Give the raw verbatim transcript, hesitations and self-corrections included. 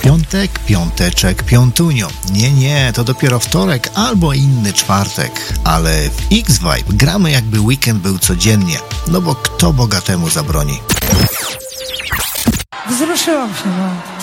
Piątek, piąteczek, piątunio. Nie, nie, to dopiero wtorek albo inny czwartek. Ale w X-Vibe gramy jakby weekend był codziennie. No bo kto bogatemu zabroni? Wzruszyłam się, no.